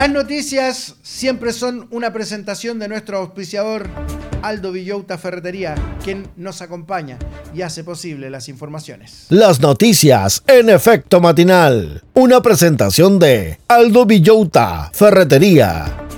Las noticias siempre son una presentación de nuestro auspiciador Aldo Villota Ferretería, quien nos acompaña y hace posible las informaciones. Las noticias en efecto matinal. Una presentación de Aldo Villota Ferretería.